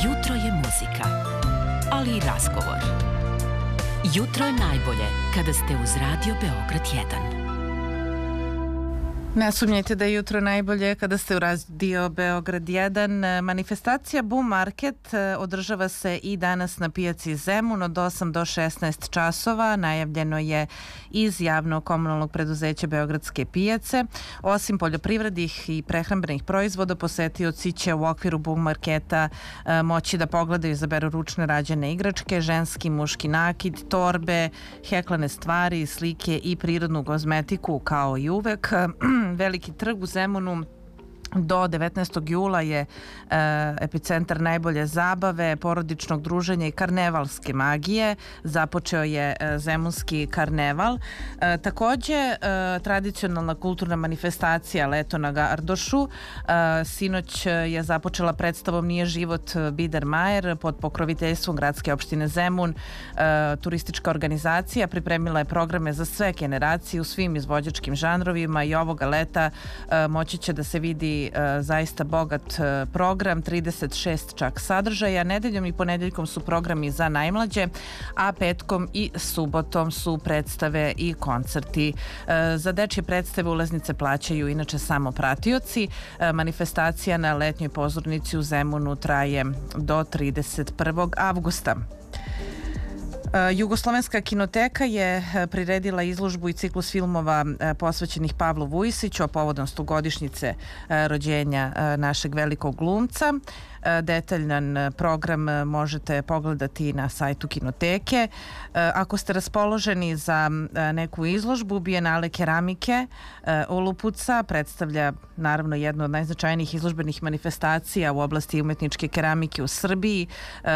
Jutro je muzika, ali i razgovor. Jutro je najbolje kada ste uz Radio Beograd 1. Ne sumnjajte da je jutro najbolje kada ste u Radio Beograd 1. Manifestacija Boom Market održava se i danas na pijaci Zemun od 8 do 16 časova. Najavljeno je iz javnog komunalnog preduzeća Beogradske pijace. Osim poljoprivrednih i prehrambenih proizvoda, posetioci će u okviru Boom Marketa moći da pogledaju i izaberu ručne rađene igračke, ženski, muški nakit, torbe, heklane stvari, slike i prirodnu kozmetiku kao i uvek. Veliki trg u Zemunu do 19. jula je epicentar najbolje zabave, porodičnog druženja i karnevalske magije. Započeo je Zemunski karneval. Takođe, tradicionalna kulturna manifestacija Leto na Gardošu. Sinoć je započela predstavom Nije život Biedermajer pod pokroviteljstvom gradske opštine Zemun. Turistička organizacija pripremila je programe za sve generacije u svim izvođačkim žanrovima i ovoga leta moći će da se vidi zaista bogat program, 36 čak sadržaja. Nedeljom i ponedeljkom su programi za najmlađe, a petkom i subotom su predstave i koncerti. Za dečje predstave ulaznice plaćaju inače samo pratioci. Manifestacija na letnjoj pozornici u Zemunu traje do 31. avgusta. Jugoslovenska kinoteka je priredila izložbu i ciklus filmova posvećenih Pavlu Vujisiću, a povodom 100-godišnjice rođenja našeg velikog glumca. Detaljan program možete pogledati na sajtu kinoteke. Ako ste raspoloženi za neku izložbu, Bijenale keramike Olupuca predstavlja naravno jednu od najznačajnijih izložbenih manifestacija u oblasti umetničke keramike u Srbiji.